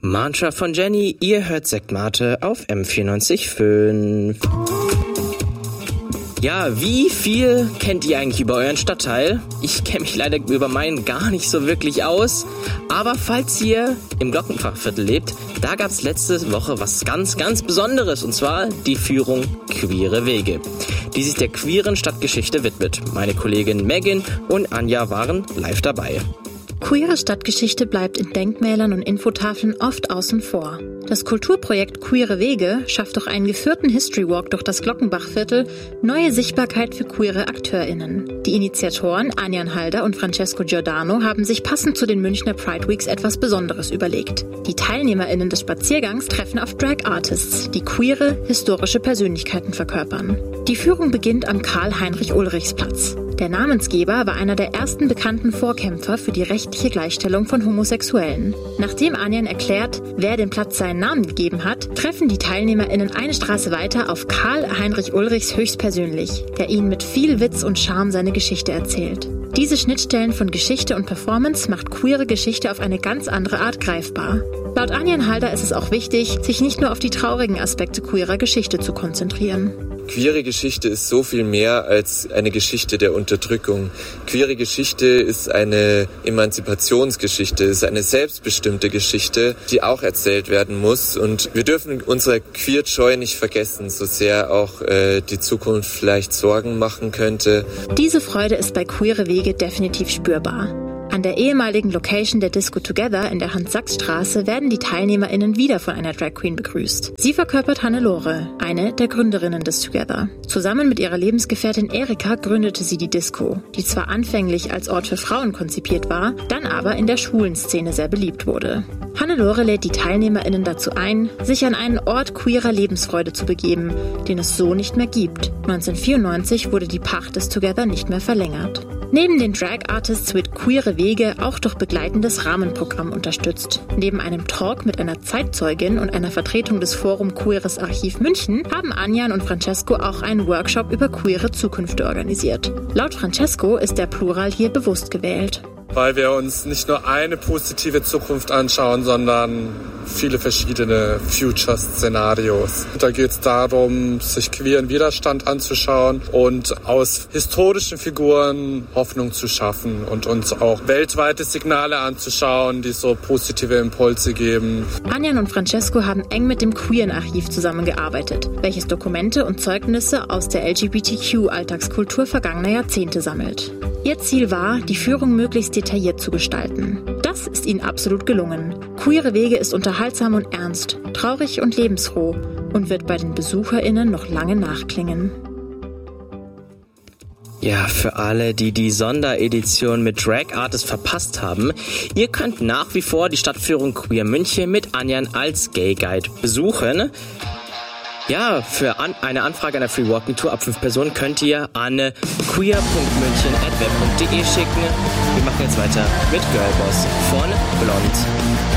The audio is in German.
Mantra von Jenny, ihr hört Sektmate auf M94.5. Ja, wie viel kennt ihr eigentlich über euren Stadtteil? Ich kenne mich leider über meinen gar nicht so wirklich aus. Aber falls ihr im Glockenbachviertel lebt, da gab es letzte Woche was ganz, ganz Besonderes. Und zwar die Führung Queere Wege, die sich der queeren Stadtgeschichte widmet. Meine Kollegin Megan und Anja waren live dabei. Queere Stadtgeschichte bleibt in Denkmälern und Infotafeln oft außen vor. Das Kulturprojekt Queere Wege schafft durch einen geführten History Walk durch das Glockenbachviertel neue Sichtbarkeit für queere AkteurInnen. Die Initiatoren Anjan Halder und Francesco Giordano haben sich passend zu den Münchner Pride Weeks etwas Besonderes überlegt. Die TeilnehmerInnen des Spaziergangs treffen auf Drag Artists, die queere, historische Persönlichkeiten verkörpern. Die Führung beginnt am Karl-Heinrich-Ulrichs-Platz. Der Namensgeber war einer der ersten bekannten Vorkämpfer für die rechtliche Gleichstellung von Homosexuellen. Nachdem Anjan erklärt, wer dem Platz seinen Namen gegeben hat, treffen die TeilnehmerInnen eine Straße weiter auf Karl-Heinrich Ulrichs höchstpersönlich, der ihnen mit viel Witz und Charme seine Geschichte erzählt. Diese Schnittstellen von Geschichte und Performance macht queere Geschichte auf eine ganz andere Art greifbar. Laut Anjan Halder ist es auch wichtig, sich nicht nur auf die traurigen Aspekte queerer Geschichte zu konzentrieren. Queere Geschichte ist so viel mehr als eine Geschichte der Unterdrückung. Queere Geschichte ist eine Emanzipationsgeschichte, ist eine selbstbestimmte Geschichte, die auch erzählt werden muss. Und wir dürfen unsere Queer-Joy nicht vergessen, so sehr auch die Zukunft vielleicht Sorgen machen könnte. Diese Freude ist bei Queere Wege definitiv spürbar. An der ehemaligen Location der Disco Together in der Hans-Sachs-Straße werden die TeilnehmerInnen wieder von einer Drag Queen begrüßt. Sie verkörpert Hannelore, eine der Gründerinnen des Together. Zusammen mit ihrer Lebensgefährtin Erika gründete sie die Disco, die zwar anfänglich als Ort für Frauen konzipiert war, dann aber in der schwulen Szene sehr beliebt wurde. Hannelore lädt die TeilnehmerInnen dazu ein, sich an einen Ort queerer Lebensfreude zu begeben, den es so nicht mehr gibt. 1994 wurde die Pacht des Together nicht mehr verlängert. Neben den Drag Artists wird Queere Wege auch durch begleitendes Rahmenprogramm unterstützt. Neben einem Talk mit einer Zeitzeugin und einer Vertretung des Forum Queeres Archiv München haben Anjan und Francesco auch einen Workshop über queere Zukünfte organisiert. Laut Francesco ist der Plural hier bewusst gewählt. Weil wir uns nicht nur eine positive Zukunft anschauen, sondern viele verschiedene Future-Szenarios. Da geht es darum, sich queeren Widerstand anzuschauen und aus historischen Figuren Hoffnung zu schaffen und uns auch weltweite Signale anzuschauen, die so positive Impulse geben. Anjan und Francesco haben eng mit dem Queeren-Archiv zusammengearbeitet, welches Dokumente und Zeugnisse aus der LGBTQ-Alltagskultur vergangener Jahrzehnte sammelt. Ihr Ziel war, die Führung möglichst detailliert zu gestalten. Das ist ihnen absolut gelungen. Queere Wege ist unterhaltsam und ernst, traurig und lebensfroh und wird bei den BesucherInnen noch lange nachklingen. Ja, für alle, die die Sonderedition mit Drag Artists verpasst haben, ihr könnt nach wie vor die Stadtführung Queer München mit Anjan als Gay Guide besuchen. Ja, für eine Anfrage an der Free Walking Tour ab 5 Personen könnt ihr an queer.münchen@web.de schicken. Wir machen jetzt weiter mit Girlboss von Blond.